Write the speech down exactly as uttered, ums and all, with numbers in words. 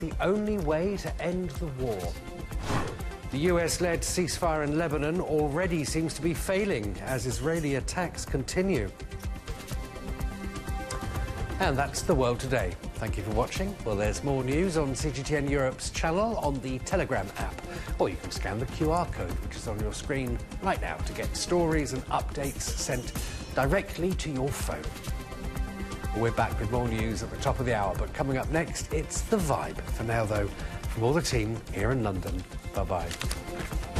the only way to end the war. The U S-led ceasefire in Lebanon already seems to be failing as Israeli attacks continue. And that's the world today. Thank you for watching. Well, there's more news on C G T N Europe's channel on the Telegram app, or you can scan the Q R code which is on your screen right now to get stories and updates sent directly to your phone. We're back with more news at the top of the hour, but coming up next, it's The Vibe. For now, though, from all the team here in London, bye-bye.